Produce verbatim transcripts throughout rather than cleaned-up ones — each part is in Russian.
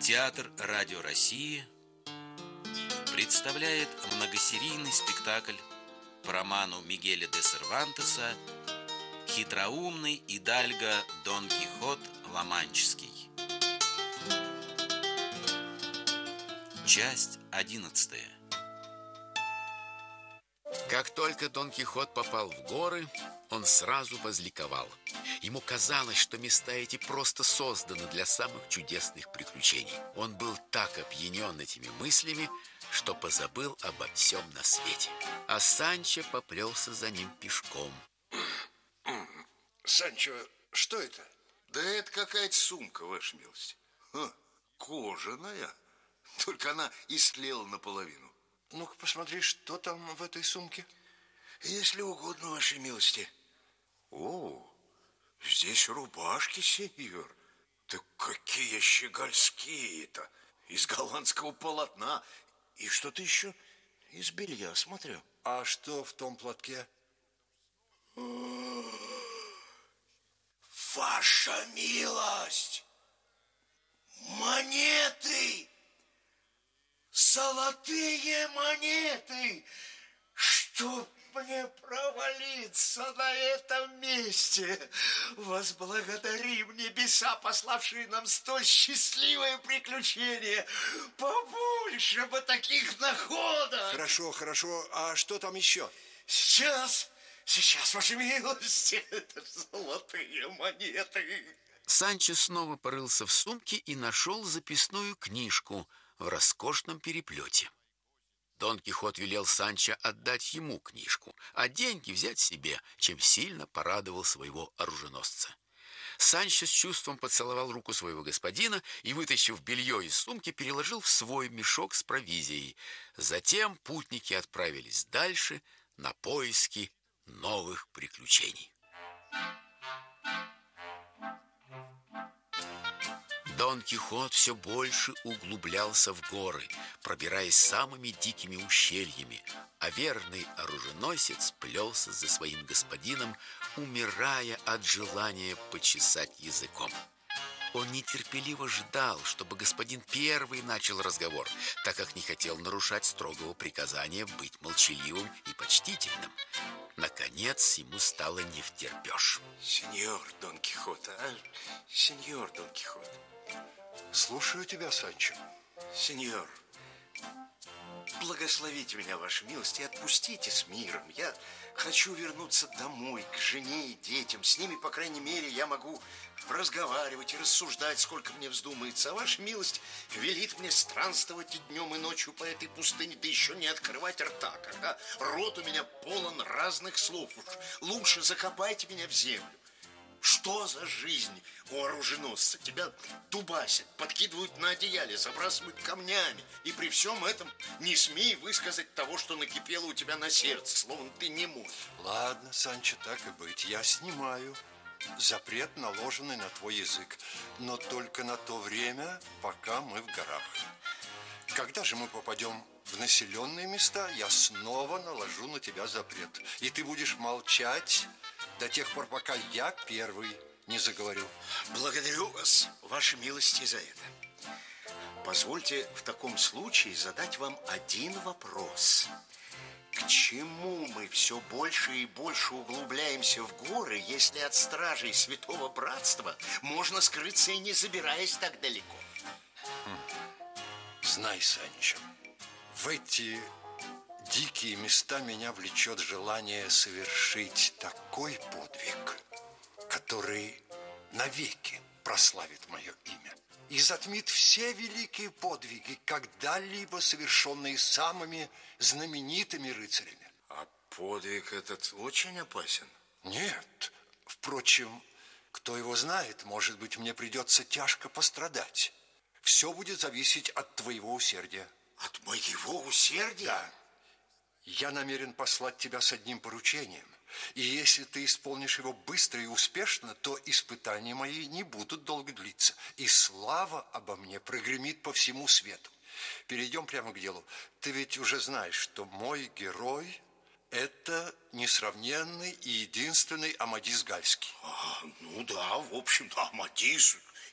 Театр Радио России представляет многосерийный спектакль по роману Мигеля де Сервантеса «Хитроумный идальго Дон Кихот Ла-Манческий». Часть одиннадцатая. Как только Дон Кихот попал в горы, он сразу возликовал. Ему казалось, что места эти просто созданы для самых чудесных приключений. Он был так опьянен этими мыслями, что позабыл обо всем на свете. А Санчо поплелся за ним пешком. Санчо, что это? Да это какая-то сумка, ваша милость. Ха, кожаная, только она истлела наполовину. Ну-ка посмотри, что там в этой сумке. Если угодно, вашей милости. О, здесь рубашки, сеньор. Да какие щегольские-то. Из голландского полотна. И что-то еще из белья, смотрю. А что в том платке? Ваша милость! Монеты! Золотые монеты! Чтоб мне провалиться на этом месте! Возблагодарим небеса, пославшие нам столь счастливое приключение! Побольше бы таких находок! Хорошо, хорошо. А что там еще? Сейчас, сейчас, ваша милость, это золотые монеты! Санчо снова порылся в сумке и нашел записную книжку в роскошном переплете. Дон Кихот велел Санчо отдать ему книжку, а деньги взять себе, чем сильно порадовал своего оруженосца. Санчо с чувством поцеловал руку своего господина и, вытащив белье из сумки, переложил в свой мешок с провизией. Затем путники отправились дальше на поиски новых приключений. Дон Кихот все больше углублялся в горы, пробираясь самыми дикими ущельями, а верный оруженосец плелся за своим господином, умирая от желания почесать языком. Он нетерпеливо ждал, чтобы господин первый начал разговор, так как не хотел нарушать строгого приказания быть молчаливым и почтительным. Наконец ему стало невтерпеж. Сеньор Дон Кихот, а? Сеньор Дон Кихот. Слушаю тебя, Санчо. Сеньор, благословите меня, ваша милость, и отпустите с миром. Я хочу вернуться домой, к жене и детям. С ними, по крайней мере, я могу разговаривать и рассуждать, сколько мне вздумается. А ваша милость велит мне странствовать и днем, и ночью по этой пустыне, да еще не открывать рта. Когда рот у меня полон разных слов. Уж лучше закопайте меня в землю. Что за жизнь у оруженосца? Тебя дубасят, подкидывают на одеяле, забрасывают камнями. И при всем этом не смей высказать того, что накипело у тебя на сердце, словно ты не мой. Ладно, Санчо, так и быть. Я снимаю запрет, наложенный на твой язык, но только на то время, пока мы в горах. Когда же мы попадем в населенные места, я снова наложу на тебя запрет. И ты будешь молчать до тех пор, пока я первый не заговорю. Благодарю вас, ваша милость, за это. Позвольте в таком случае задать вам один вопрос. К чему мы все больше и больше углубляемся в горы, если от стражей Святого Братства можно скрыться и не забираясь так далеко? Знай, Санчо, в эти дикие места меня влечет желание совершить такой подвиг, который навеки прославит мое имя и затмит все великие подвиги, когда-либо совершенные самыми знаменитыми рыцарями. А подвиг этот очень опасен? Нет. Впрочем, кто его знает, может быть, мне придется тяжко пострадать. Все будет зависеть от твоего усердия. От моего усердия? Да. Я намерен послать тебя с одним поручением. И если ты исполнишь его быстро и успешно, то испытания мои не будут долго длиться. И слава обо мне прогремит по всему свету. Перейдем прямо к делу. Ты ведь уже знаешь, что мой герой – это несравненный и единственный Амадис Гальский. А, ну да, в общем, да, Амадис.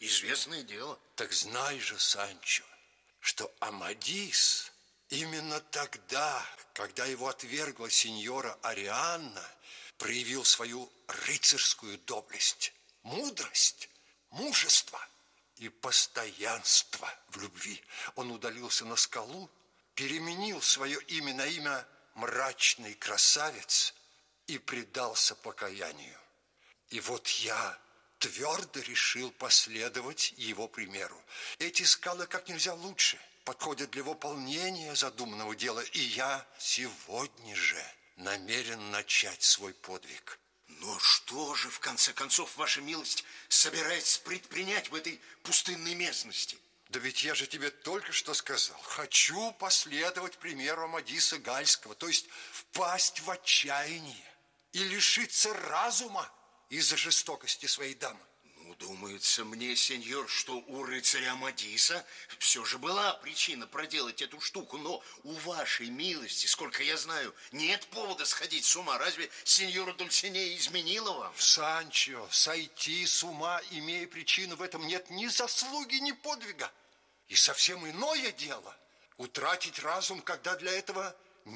известное дело. Так знай же, Санчо, что Амадис именно тогда, когда его отвергла сеньора Арианна, проявил свою рыцарскую доблесть, мудрость, мужество и постоянство в любви. Он удалился на скалу, переменил свое имя на имя мрачный красавец и предался покаянию. И вот я твердо решил последовать его примеру. Эти скалы как нельзя лучше подходят для выполнения задуманного дела, и я сегодня же намерен начать свой подвиг. Но что же, в конце концов, ваша милость собирается предпринять в этой пустынной местности? Да ведь я же тебе только что сказал. Хочу последовать примеру Амадиса Гальского, то есть впасть в отчаяние и лишиться разума из-за жестокости своей дамы. Ну, думается мне, сеньор, что у рыцаря Амадиса все же была причина проделать эту штуку, но у вашей милости, сколько я знаю, нет повода сходить с ума. Разве сеньора Дульсинея изменила вам? Санчо, сойти с ума, имея причину, в этом нет ни заслуги, ни подвига. И совсем иное дело утратить разум, когда для этого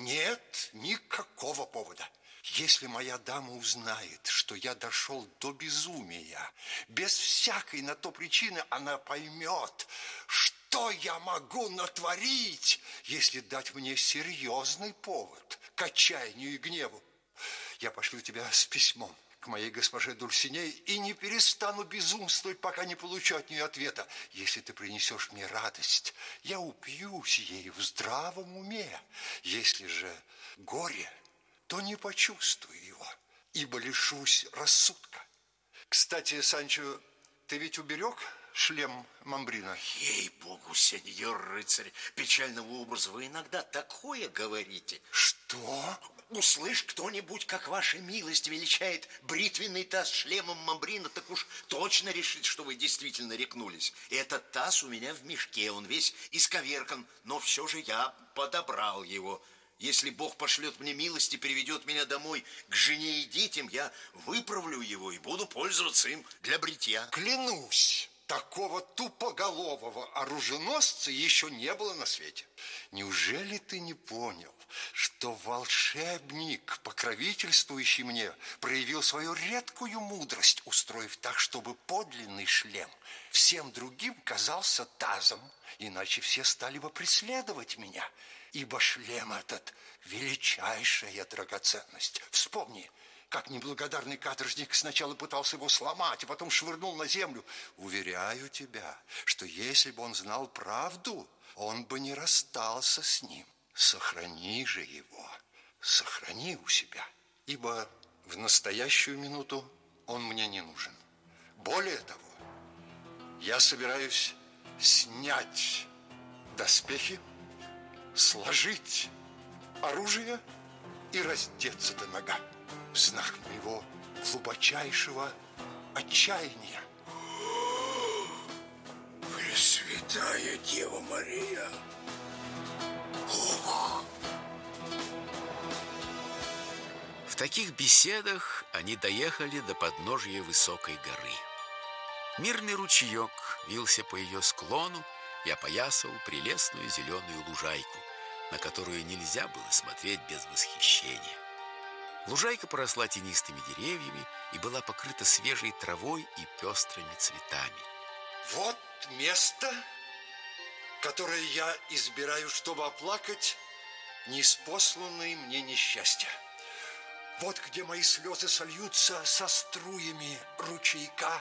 нет никакого повода. Если моя дама узнает, что я дошел до безумия, без всякой на то причины, она поймет, что я могу натворить, если дать мне серьезный повод к отчаянию и гневу. Я пошлю тебя с письмом к моей госпоже Дульсинее и не перестану безумствовать, пока не получу от нее ответа. Если ты принесешь мне радость, я упьюсь ей в здравом уме. Если же горе, то не почувствую его, ибо лишусь рассудка. Кстати, Санчо, ты ведь уберег шлем Мамбрина? Ей-богу, сеньор рыцарь, печального образа, вы иногда такое говорите. Что? Услышь кто-нибудь, как ваша милость величает бритвенный таз шлемом Мамбрина, так уж точно решит, что вы действительно рехнулись. Этот таз у меня в мешке, он весь исковеркан, но все же я подобрал его. Если Бог пошлет мне милость и приведет меня домой к жене и детям, я выправлю его и буду пользоваться им для бритья. Клянусь, такого тупоголового оруженосца еще не было на свете. Неужели ты не понял, что волшебник, покровительствующий мне, проявил свою редкую мудрость, устроив так, чтобы подлинный шлем всем другим казался тазом, иначе все стали бы преследовать меня, ибо шлем этот – величайшая драгоценность. Вспомни, как неблагодарный каторжник сначала пытался его сломать, а потом швырнул на землю. Уверяю тебя, что если бы он знал правду, он бы не расстался с ним. Сохрани же его, сохрани у себя, ибо в настоящую минуту он мне не нужен. Более того, я собираюсь снять доспехи, сложить оружие и раздеться до нога в знак моего глубочайшего отчаяния. Пресвятая Дева Мария! Ох! В таких беседах они доехали до подножия высокой горы. Мирный ручеек вился по ее склону и опоясывал прелестную зеленую лужайку, на которую нельзя было смотреть без восхищения. Лужайка поросла тенистыми деревьями и была покрыта свежей травой и пестрыми цветами. Вот место, которое я избираю, чтобы оплакать ниспосланные мне несчастья. Вот где мои слезы сольются со струями ручейка.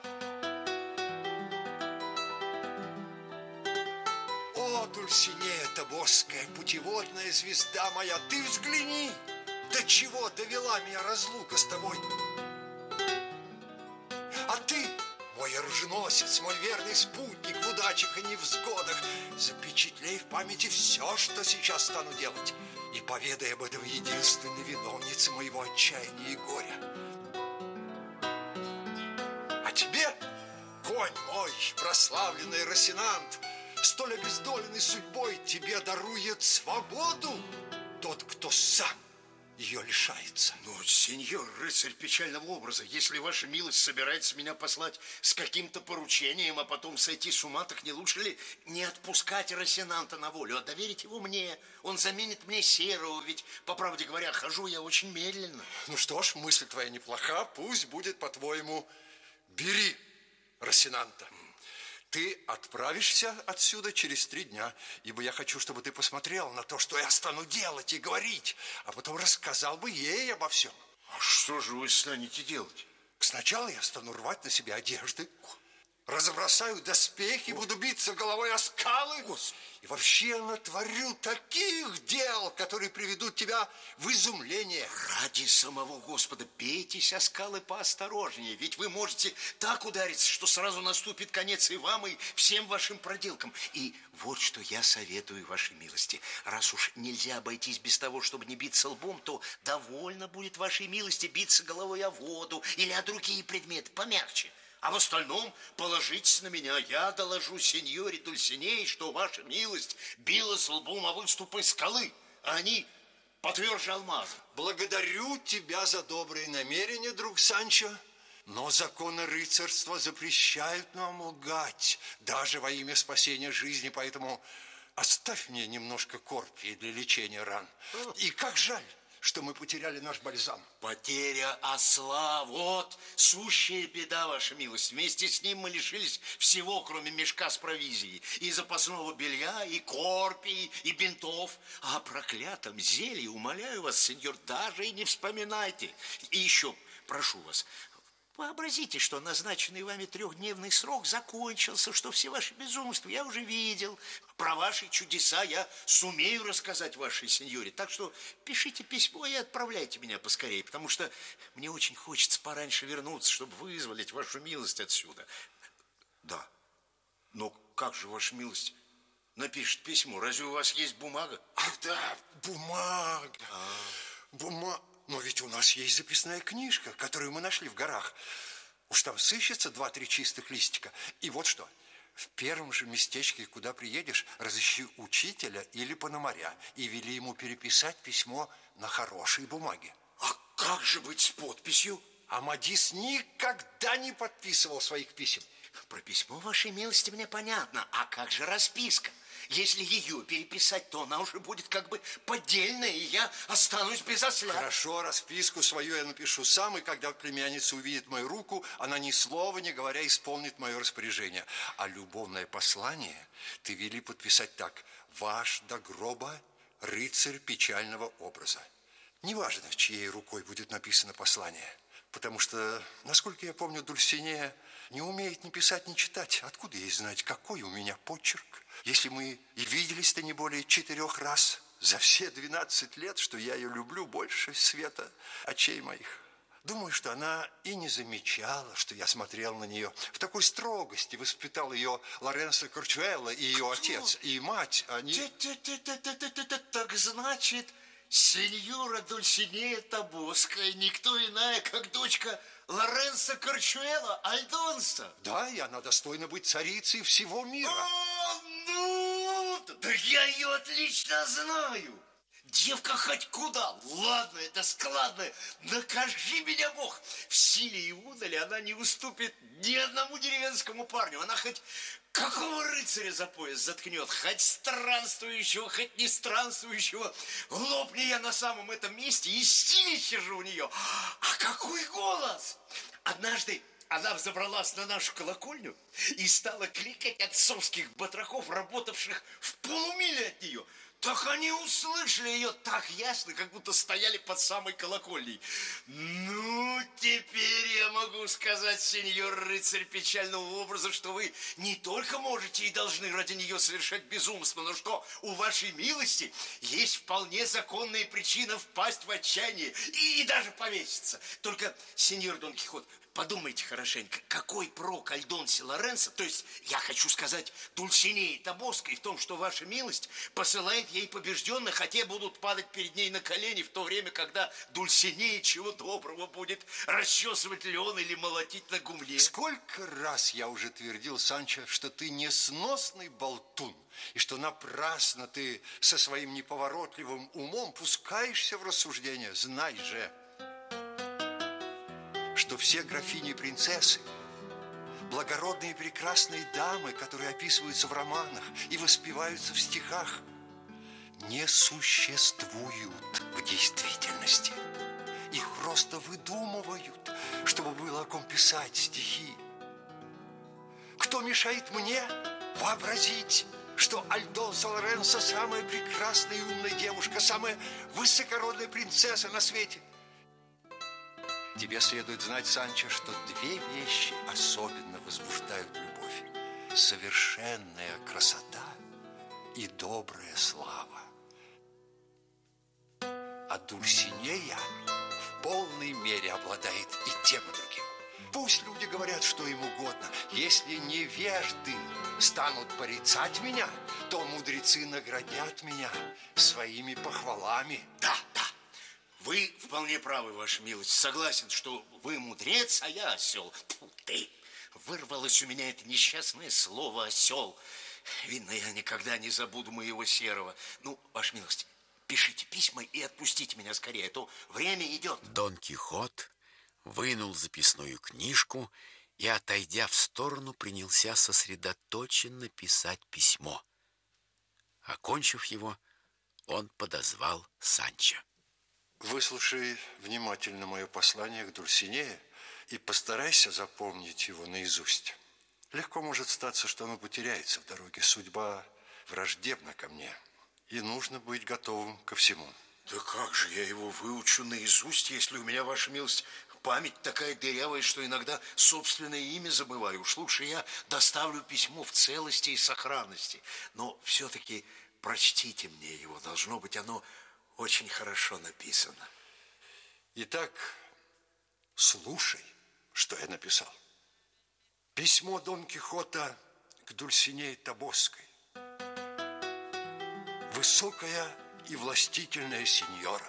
О, Дульсинея Тобосская, путеводная звезда моя, ты взгляни, до чего довела меня разлука с тобой. А ты, мой оруженосец, мой верный спутник в удачах и невзгодах, запечатлей в памяти все, что сейчас стану делать, и поведай об этом единственной виновнице моего отчаяния и горя. А тебе, конь мой, прославленный Росинант, столь обездоленный судьбой, тебе дарует свободу тот, кто сам ее лишается. Но, сеньор, рыцарь печального образа, если ваша милость собирается меня послать с каким-то поручением, а потом сойти с ума, так не лучше ли не отпускать Росинанта на волю, а доверить его мне? Он заменит мне Серого, ведь, по правде говоря, хожу я очень медленно. Ну что ж, мысль твоя неплоха, пусть будет, по-твоему, бери Росинанта. Ты отправишься отсюда через три дня, ибо я хочу, чтобы ты посмотрел на то, что я стану делать и говорить, а потом рассказал бы ей обо всем. А что же вы станете делать? Сначала я стану рвать на себе одежды, разбросаю доспехи, буду биться головой о скалы. Господи. И вообще натворю таких дел, которые приведут тебя в изумление. Ради самого Господа, бейтесь о скалы поосторожнее, ведь вы можете так удариться, что сразу наступит конец и вам, и всем вашим проделкам. И вот что я советую вашей милости. Раз уж нельзя обойтись без того, чтобы не биться лбом, то довольно будет вашей милости биться головой о воду или о другие предметы помягче. А в остальном положитесь на меня. Я доложу сеньоре Дульсинее, что ваша милость била с лбом о выступы скалы, а они потверже алмаза. Благодарю тебя за добрые намерения, друг Санчо, но законы рыцарства запрещают нам лгать, даже во имя спасения жизни, поэтому оставь мне немножко корпии для лечения ран. И как жаль, что мы потеряли наш бальзам. Потеря осла, вот сущая беда, ваша милость. Вместе с ним мы лишились всего, кроме мешка с провизией. И запасного белья, и корпии, и бинтов. А о проклятом зелье, умоляю вас, сеньор, даже и не вспоминайте. И еще, прошу вас, вообразите, что назначенный вами трехдневный срок закончился, что все ваши безумства я уже видел. Про ваши чудеса я сумею рассказать вашей сеньоре. Так что пишите письмо и отправляйте меня поскорее, потому что мне очень хочется пораньше вернуться, чтобы вызволить вашу милость отсюда. Да, но как же ваша милость напишет письмо? Разве у вас есть бумага? Ах да, бумага. А. Бумага. Но ведь у нас есть записная книжка, которую мы нашли в горах. Уж там сыщется два-три чистых листика. И вот что. В первом же местечке, куда приедешь, разыщи учителя или пономаря и вели ему переписать письмо на хорошей бумаге. А как же быть с подписью? Амадис никогда не подписывал своих писем. Про письмо вашей милости мне понятно. А как же расписка? Если ее переписать, то она уже будет как бы поддельная, и я останусь без осля. Хорошо, расписку свою я напишу сам, и когда племянница увидит мою руку, она ни слова не говоря исполнит мое распоряжение. А любовное послание ты вели подписать так: ваш до гроба рыцарь печального образа. Неважно, чьей рукой будет написано послание, потому что, насколько я помню, Дульсинея не умеет ни писать, ни читать. Откуда ей знать, какой у меня почерк? Если мы и виделись-то не более четырех раз за все двенадцать лет, что я ее люблю больше света очей моих. Думаю, что она и не замечала, что я смотрел на нее. В такой строгости воспитал ее Лоренцо Корчуэлло и ее отец, и мать. Они... Так значит, сеньора Дульсинея Тобоская никто иная, как дочка Лоренцо Корчуэлло Альдонса. Да, и она достойна быть царицей всего мира. А, ну, да я ее отлично знаю. Девка хоть куда. Ладно, это складно. Накажи меня Бог. В силе и удали она не уступит ни одному деревенскому парню. Она хоть какого рыцаря за пояс заткнет, хоть странствующего, хоть не странствующего. Лопни я на самом этом месте, и силище же у нее. А какой голос! Однажды она взобралась на нашу колокольню и стала кликать отцовских батраков, работавших в полумиле от нее. Так они услышали ее так ясно, как будто стояли под самой колокольней. Ну, теперь я могу сказать, сеньор рыцарь печального образа, что вы не только можете и должны ради нее совершать безумство, но что у вашей милости есть вполне законная причина впасть в отчаяние и, и даже повеситься. Только, сеньор Дон Кихот, подумайте хорошенько, какой прок Альдонсе Лоренцо, то есть, я хочу сказать, Дульсинеи Тобоской, в том, что ваша милость посылает ей побежденных, а те будут падать перед ней на колени, в то время, когда Дульсинея чего доброго будет расчесывать лен или молотить на гумне. Сколько раз я уже твердил, Санчо, что ты несносный болтун, и что напрасно ты со своим неповоротливым умом пускаешься в рассуждения. Знай же, что все графини и принцессы, благородные и прекрасные дамы, которые описываются в романах и воспеваются в стихах, не существуют в действительности. Их просто выдумывают, чтобы было о ком писать стихи. Кто мешает мне вообразить, что Альдонса Лоренцо самая прекрасная и умная девушка, самая высокородная принцесса на свете? Тебе следует знать, Санчо, что две вещи особенно возбуждают любовь: совершенная красота и добрая слава. А Дульсинея в полной мере обладает и тем, и другим. Пусть люди говорят, что им угодно. Если невежды станут порицать меня, то мудрецы наградят меня своими похвалами. Да, да. Вы вполне правы, ваша милость. Согласен, что вы мудрец, а я осел. Тьфу ты! Вырвалось у меня это несчастное слово «осел». Видно, я никогда не забуду моего серого. Ну, ваша милость, пишите письма и отпустите меня скорее, а то время идет. Дон Кихот вынул записную книжку и, отойдя в сторону, принялся сосредоточенно писать письмо. Окончив его, он подозвал Санчо. Выслушай внимательно мое послание к Дульсинее и постарайся запомнить его наизусть. Легко может статься, что оно потеряется в дороге. Судьба враждебна ко мне, и нужно быть готовым ко всему. Да как же я его выучу наизусть, если у меня, ваша милость, память такая дырявая, что иногда собственное имя забываю. Уж лучше я доставлю письмо в целости и сохранности. Но все-таки прочтите мне его. Должно быть, оно очень хорошо написано. Итак, слушай, что я написал. Письмо Дон Кихота к Дульсинее Тобоской. Высокая и властительная сеньора,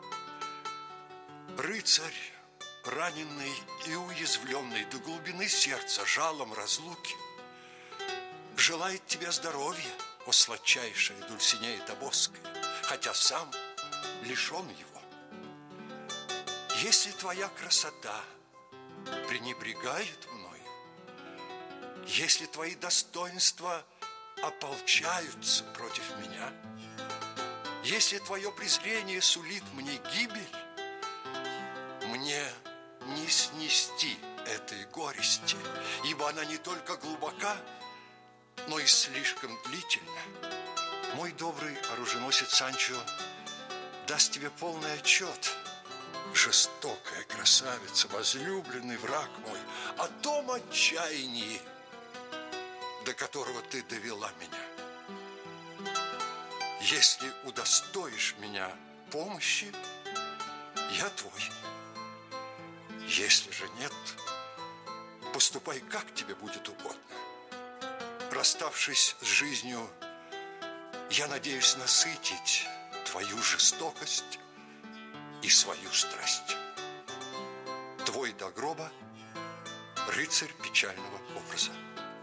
рыцарь, раненый и уязвленный до глубины сердца жалом разлуки, желает тебе здоровья, о сладчайшая Дульсинея Тобоская, хотя сам лишен его. Если твоя красота пренебрегает мною, если твои достоинства ополчаются против меня, если твое презрение сулит мне гибель, мне не снести этой горести, ибо она не только глубока, но и слишком длительна. Мой добрый оруженосец Санчо даст тебе полный отчет, жестокая красавица, возлюбленный враг мой, о том отчаянии, до которого ты довела меня. Если удостоишь меня помощи, я твой. Если же нет, поступай, как тебе будет угодно. Расставшись с жизнью, я надеюсь насытить твою жестокость и свою страсть. Твой до гроба рыцарь печального образа.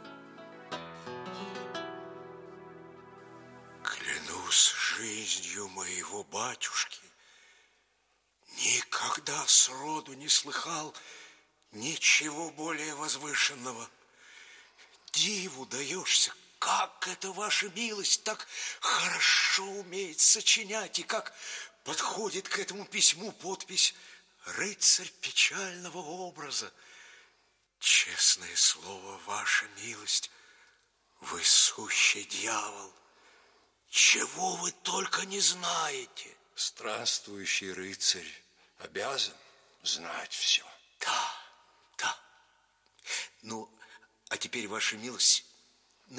Клянусь жизнью моего батюшки, никогда сроду не слыхал ничего более возвышенного. Диву даешься, как это ваша милость так хорошо умеет сочинять, и как подходит к этому письму подпись «Рыцарь печального образа». Честное слово, ваша милость, вы сущий дьявол. Чего вы только не знаете. Странствующий рыцарь обязан знать все. Да, да. Ну, а теперь, ваша милость, напишите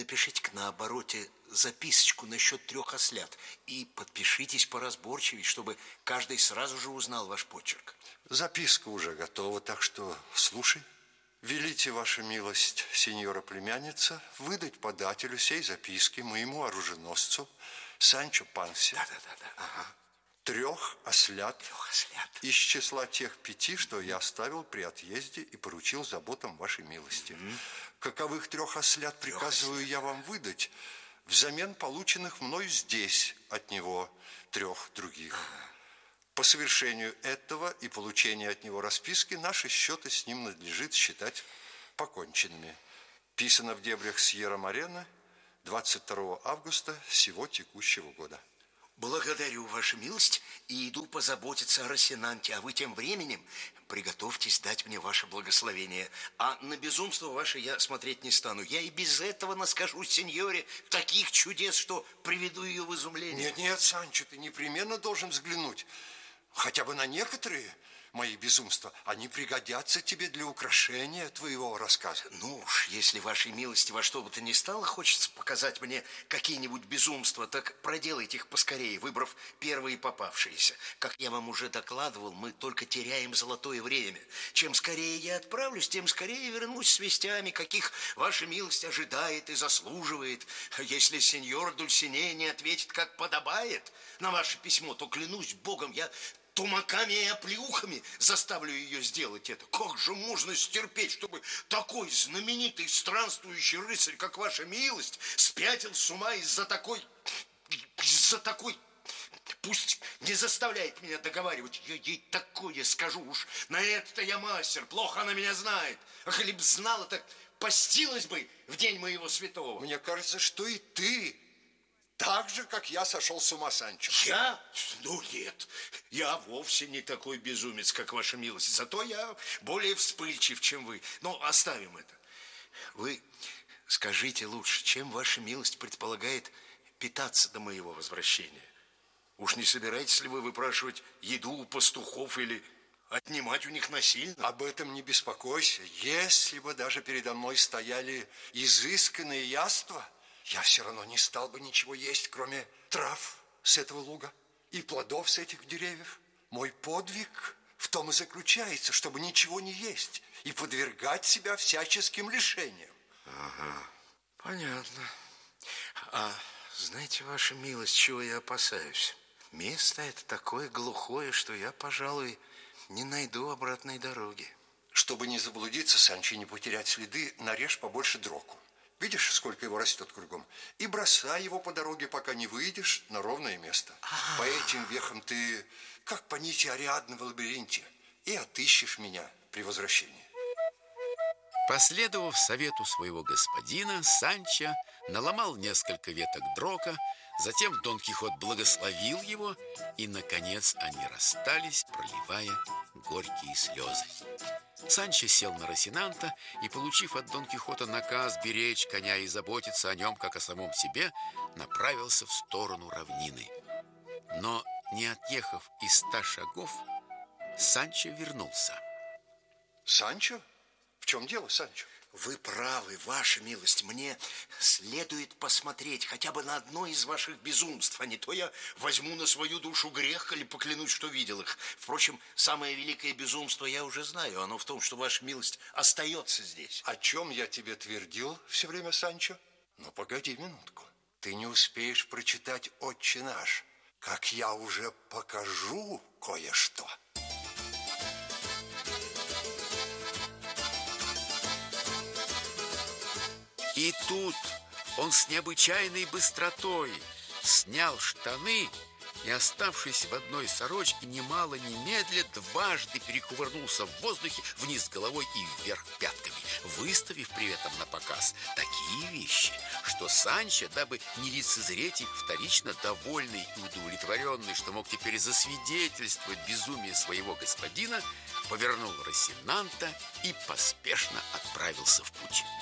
напишите-ка на обороте записочку насчет трех ослят и подпишитесь поразборчивее, чтобы каждый сразу же узнал ваш почерк. Записка уже готова, так что слушай. Велите, ваша милость, сеньора племянница, выдать подателю сей записки моему оруженосцу Санчо Пансе. Да-да-да, ага. Трех ослят, Трех ослят из числа тех пяти, что я оставил при отъезде и поручил заботам вашей милости. Mm-hmm. Каковых трех ослят трех приказываю ослят. я вам выдать взамен полученных мною здесь от него трех других. Ага. По совершению этого и получению от него расписки наши счеты с ним надлежит считать поконченными. Писано в дебрях Сьерра-Морена двадцать второго августа сего текущего года. Благодарю, ваша милость, и иду позаботиться о Росинанте, а вы тем временем приготовьтесь дать мне ваше благословение. А на безумство ваше я смотреть не стану. Я и без этого наскажу сеньоре таких чудес, что приведу ее в изумление. Нет, нет, Санчо, ты непременно должен взглянуть хотя бы на некоторые мои безумства. Они пригодятся тебе для украшения твоего рассказа. Ну уж, если вашей милости во что бы то ни стало хочется показать мне какие-нибудь безумства, так проделайте их поскорее, выбрав первые попавшиеся. Как я вам уже докладывал, мы только теряем золотое время. Чем скорее я отправлюсь, тем скорее вернусь с вестями, каких ваша милость ожидает и заслуживает. Если сеньор Дульсинея не ответит, как подобает на ваше письмо, то, клянусь Богом, я тумаками и оплеухами заставлю ее сделать это. Как же можно стерпеть, чтобы такой знаменитый странствующий рыцарь, как ваша милость, спятил с ума из-за такой... из-за такой... Пусть не заставляет меня договаривать. Я ей такое скажу уж. На это-то я мастер. Плохо она меня знает. А коли б знала, так постилась бы в день моего святого. Мне кажется, что и ты... так же, как я сошел с ума, Санчо. Я? Ну, нет. Я вовсе не такой безумец, как ваша милость. Зато я более вспыльчив, чем вы. Но оставим это. Вы скажите лучше, чем ваша милость предполагает питаться до моего возвращения? Уж не собираетесь ли вы выпрашивать еду у пастухов или отнимать у них насильно? Об этом не беспокойся. Если бы даже передо мной стояли изысканные яства, я все равно не стал бы ничего есть, кроме трав с этого луга и плодов с этих деревьев. Мой подвиг в том и заключается, чтобы ничего не есть и подвергать себя всяческим лишениям. Ага, понятно. А знаете, ваша милость, чего я опасаюсь? Место это такое глухое, что я, пожалуй, не найду обратной дороги. Чтобы не заблудиться, Санчо, и не потерять следы, нарежь побольше дроку. Видишь, сколько его растет кругом? И бросай его по дороге, пока не выйдешь на ровное место. А-а-а. По этим вехам ты, как по нити Ариадны в лабиринте, и отыщешь меня при возвращении. Последовав совету своего господина, Санчо наломал несколько веток дрока, затем Дон Кихот благословил его, и, наконец, они расстались, проливая горькие слезы. Санчо сел на Росинанта и, получив от Дон Кихота наказ беречь коня и заботиться о нем, как о самом себе, направился в сторону равнины. Но, не отъехав и ста шагов, Санчо вернулся. Санчо? В чем дело, Санчо? Вы правы, ваша милость. Мне следует посмотреть хотя бы на одно из ваших безумств, а не то я возьму на свою душу грех или поклянусь, что видел их. Впрочем, самое великое безумство я уже знаю. Оно в том, что ваша милость остается здесь. О чем я тебе твердил все время, Санчо? Но погоди минутку. Ты не успеешь прочитать «Отче наш», как я уже покажу кое-что. И тут он с необычайной быстротой снял штаны и, оставшись в одной сорочке, немало немедля дважды перекувырнулся в воздухе вниз головой и вверх пятками, выставив при этом на показ такие вещи, что Санчо, дабы не лицезреть их, вторично довольный и удовлетворенный, что мог теперь засвидетельствовать безумие своего господина, повернул Росинанта и поспешно отправился в путь.